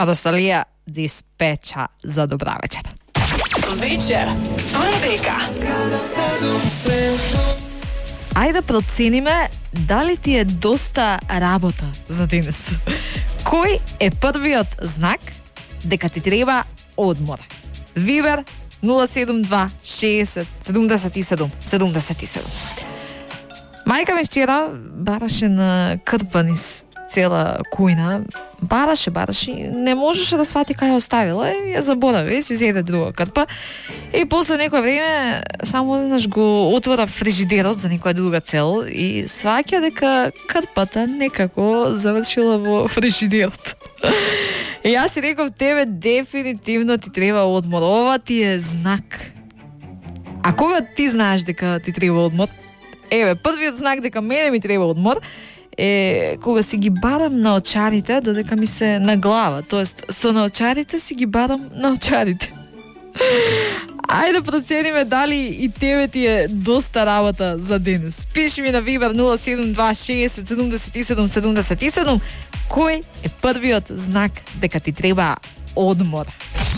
Rosalija dispeča za dobra večer. Večer s Vrabeka. Ajde da procenime da li ti je dosta работа za danes. Koji je prviот знак дека ти треба одмор? Viber 072 60 77 77. Мајка ми вчера бараше на крпа низ цела кујна. Бараше, не можеше да свати кај ја оставила и ја заборави, си зеде друга крпа. И после некој време само еднаш го отвора фрижидерот за некоја друга цел и сваќа дека крпата некако завршила во фрижидерот. И јас си реков, тебе дефинитивно ти треба одмор. Ова ти е знак. А кога ти знаеш дека ти треба одмор? Еве, првиот знак дека мене ми треба одмор е кога си ги барам на очарите додека ми се на глава. Тоест, со наочарите си ги барам на очарите. Ајде да процениме дали и тебе ти е доста работа за денес. Пиши ми на Viber 072 60 77 77 кој е првиот знак дека ти треба одмор.